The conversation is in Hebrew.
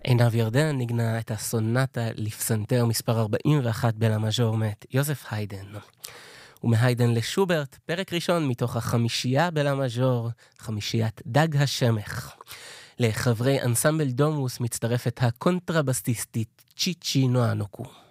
עינב ירדן נגנה את הסונטה לפסנתר מספר 41 בלה מז'ור מאת יוזף היידן. ומהיידן לשוברט, פרק ראשון מתוך החמישייה בלה מז'ור, חמישיית דג השמך. לחברי אנסמבל דומוס מצטרפת הקונטרבסטיסטית צ'יצ'י נואנוקו.